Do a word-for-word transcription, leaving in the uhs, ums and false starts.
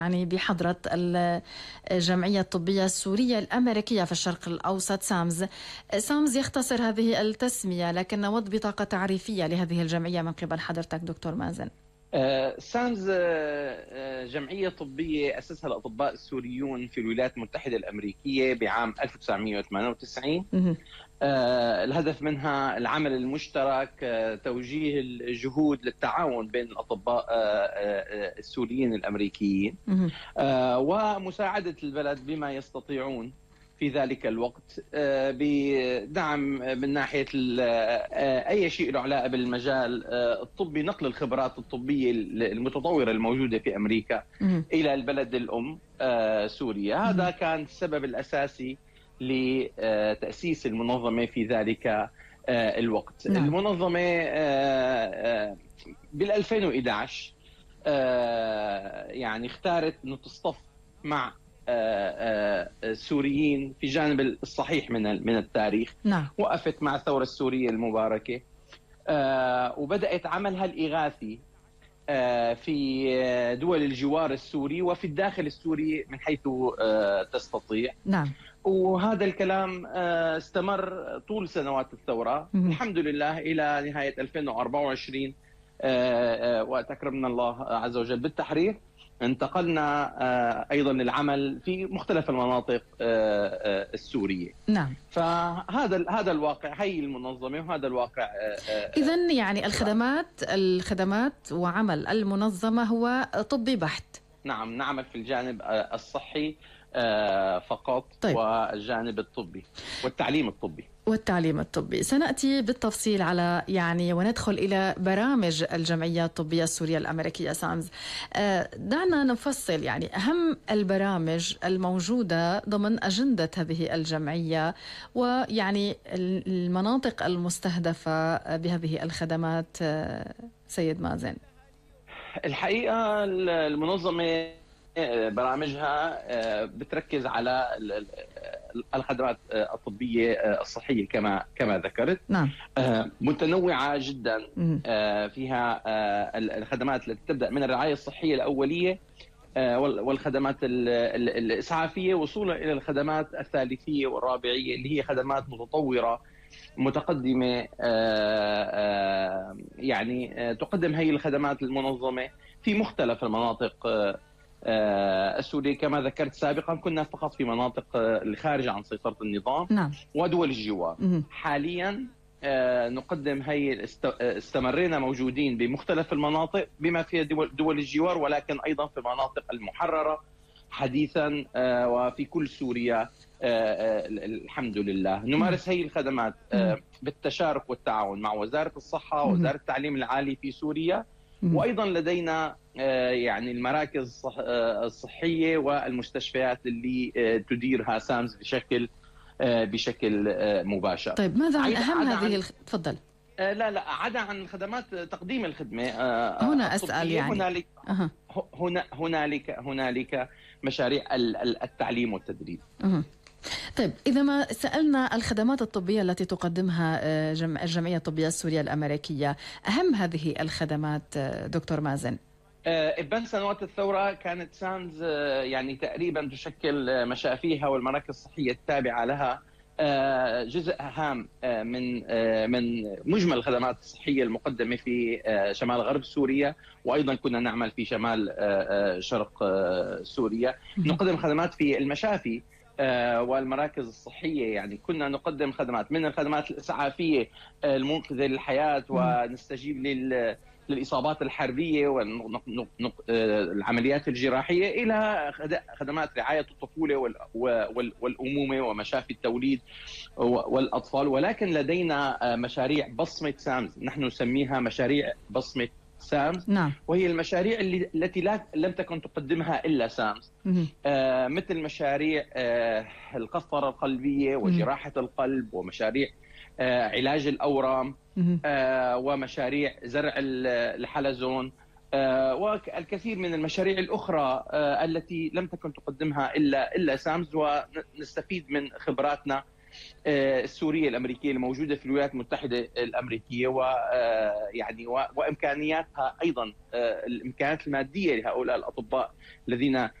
يعني بحضرة الجمعية الطبية السورية الأمريكية في الشرق الأوسط سامز. سامز يختصر هذه التسمية، لكن نود بطاقة تعريفية لهذه الجمعية من قبل حضرتك دكتور مازن. سامز جمعية طبية أسسها الأطباء السوريون في الولايات المتحدة الأمريكية بعام ألف وتسعمئة وثمانية وتسعين. الهدف منها العمل المشترك، توجيه الجهود للتعاون بين الأطباء السوريين الأمريكيين، ومساعدة البلد بما يستطيعون في ذلك الوقت بدعم من ناحية أي شيء له علاقة بالمجال الطبي، نقل الخبرات الطبية المتطورة الموجودة في أمريكا إلى البلد الأم سوريا. هذا كان السبب الأساسي لتأسيس المنظمة في ذلك الوقت. نعم. المنظمة بال ألفين وأحد عشر يعني اختارت أن تصطف مع السوريين في جانب الصحيح من من التاريخ. نعم. وقفت مع الثورة السورية المباركة وبدأت عملها الإغاثي في دول الجوار السوري وفي الداخل السوري من حيث تستطيع. نعم. وهذا الكلام استمر طول سنوات الثورة. م- الحمد لله إلى نهاية ألفين وأربعة وعشرين وقت أكرمنا الله عز وجل بالتحرير، انتقلنا أيضا للعمل في مختلف المناطق السورية. نعم. فهذا هذا الواقع، هي المنظمة وهذا الواقع. إذن يعني الخدمات الخدمات وعمل المنظمة هو طبي بحت. نعم، نعمل في الجانب الصحي فقط. طيب. والجانب الطبي والتعليم الطبي والتعليم الطبي سنأتي بالتفصيل على يعني وندخل إلى برامج الجمعية الطبية السورية الأمريكية سامز. دعنا نفصل يعني أهم البرامج الموجودة ضمن أجندة هذه الجمعية، ويعني المناطق المستهدفة بهذه الخدمات. سيد مازن. الحقيقة المنظمة برامجها بتركز على الخدمات الطبية الصحية كما كما ذكرت. نعم. متنوعة جدا، فيها الخدمات التي تبدأ من الرعاية الصحية الأولية والخدمات الإسعافية وصولا إلى الخدمات الثالثية والرابعية اللي هي خدمات متطورة متقدمة. يعني تقدم هي الخدمات المنظمة في مختلف المناطق السورية. كما ذكرت سابقا كنا فقط في مناطق الخارجة عن سيطرة النظام. نعم. ودول الجوار. م- حاليا نقدم هي استمرينا موجودين بمختلف المناطق بما فيها دول, دول الجوار، ولكن أيضا في المناطق المحررة حديثا وفي كل سوريا. الحمد لله نمارس هي الخدمات بالتشارك والتعاون مع وزارة الصحة ووزارة التعليم العالي في سوريا، وأيضا لدينا يعني المراكز الصحية والمستشفيات اللي تديرها سامز بشكل بشكل مباشر. طيب ماذا عن أهم هذه الخ... تفضل. لا لا عدا عن خدمات تقديم الخدمة هنا أسأل يعني هنالك أه. هنا هنالك هنالك مشاريع التعليم والتدريب. أه. طيب إذا ما سألنا الخدمات الطبية التي تقدمها الجمعية الطبية السورية الأمريكية، أهم هذه الخدمات دكتور مازن؟ إبان سنوات الثورة كانت سامز يعني تقريبا تشكل مشافيها والمراكز الصحية التابعة لها جزء هام من من مجمل الخدمات الصحية المقدمة في شمال غرب سوريا، وأيضا كنا نعمل في شمال شرق سوريا. نقدم خدمات في المشافي والمراكز الصحية، يعني كنا نقدم خدمات من الخدمات الإسعافية المنقذة للحياة ونستجيب لل للإصابات الحربية والعمليات الجراحية إلى خدمات رعاية الطفولة والأمومة ومشافي التوليد والأطفال. ولكن لدينا مشاريع بصمة سامز، نحن نسميها مشاريع بصمة سامز. نعم. وهي المشاريع اللي التي لا لم تكن تقدمها إلا سامز. آه مثل مشاريع آه القسطرة القلبية وجراحة القلب، ومشاريع آه علاج الأورام، آه ومشاريع زرع الحلزون، آه والكثير من المشاريع الأخرى آه التي لم تكن تقدمها إلا إلا سامز، ونستفيد من خبراتنا السورية الأمريكية الموجودة في الولايات المتحدة الأمريكية، ويعني وإمكانياتها أيضا الإمكانيات المادية لهؤلاء الأطباء الذين